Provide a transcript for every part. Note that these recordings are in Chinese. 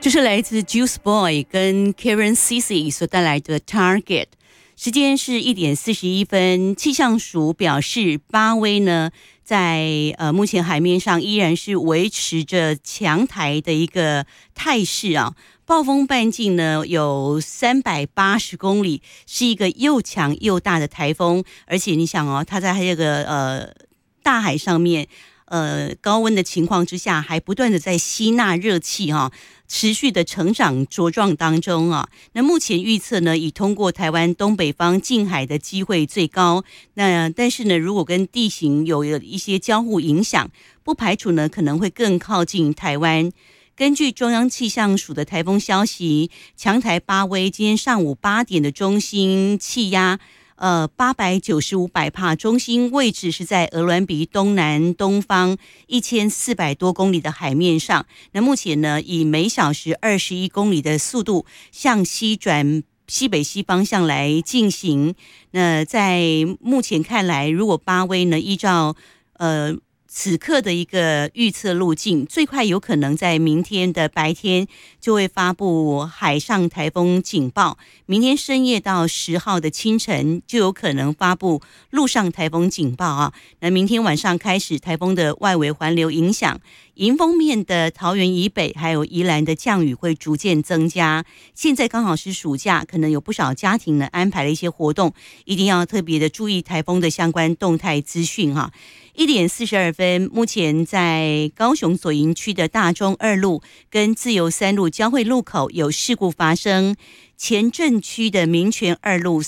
这是来自 Juice Boy 跟 Karen Cici 所带来的 Target。时间是1点41分，气象署表示，巴威呢在目前海面上依然是维持着强台的一个态势啊。暴风半径呢有380公里，是一个又强又大的台风，而且你想哦，它在这个大海上面。高温的情况之下，还不断的在吸纳热气哈，持续的成长茁壮当中啊。那目前预测呢，以通过台湾东北方近海的机会最高。那但是呢，如果跟地形有一些交互影响，不排除呢可能会更靠近台湾。根据中央气象署的台风消息，强台巴威今天上午8点的中心气压。895百帕，中心位置是在鹅銮鼻东南东方1400多公里的海面上。那目前呢，以每小时21公里的速度向西转西北西方向来进行。那在目前看来，如果巴威呢依照此刻的一个预测路径，最快有可能在明天的白天就会发布海上台风警报，明天深夜到10号的清晨就有可能发布陆上台风警报啊。那明天晚上开始，台风的外围环流影响，迎风面的桃园以北还有宜兰的降雨会逐渐增加。现在刚好是暑假，可能有不少家庭呢安排了一些活动，一定要特别的注意台风的相关动态资讯哈。1点42分，目前在高雄左营区的大中2路跟自由3路交汇路口有事故发生，前镇区的民权2路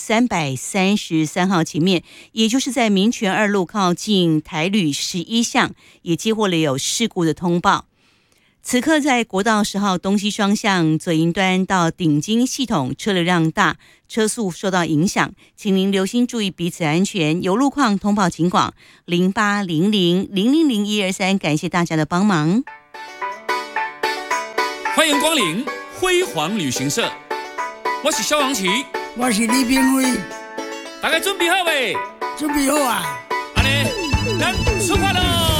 333号前面，也就是在民权2路靠近台旅11巷，也接获了有事故的通报。此刻在国道10号东西双向左营端到顶金系统车流量大，车速受到影响，请您留心注意彼此安全。有路况通报警广0800000123，感谢大家的帮忙。 欢迎光临辉煌旅行社，我是萧煌奇， 我是李炳辉， 大家准备好未？ 准备好啊！ 安尼，咱出发喽！